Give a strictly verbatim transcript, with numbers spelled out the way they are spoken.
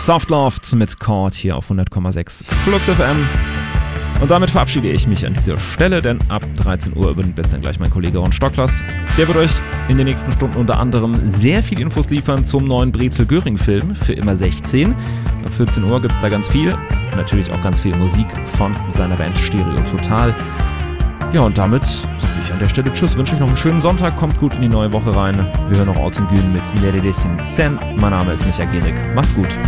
Soft Loved mit Chord hier auf hundert Komma sechs Flux F M. Und damit verabschiede ich mich an dieser Stelle, denn ab dreizehn Uhr übernimmt jetzt dann gleich mein Kollege Ron Stocklers. Der wird euch in den nächsten Stunden unter anderem sehr viel Infos liefern zum neuen Brezel-Göring-Film für immer sechzehn. Ab vierzehn Uhr gibt es da ganz viel und natürlich auch ganz viel Musik von seiner Band Stereo Total. Ja, und damit sage ich an der Stelle Tschüss, wünsche euch noch einen schönen Sonntag, kommt gut in die neue Woche rein. Wir hören noch Alten Gün mit Neredesin Sen. Mein Name ist Micha Gehrig. Macht's gut.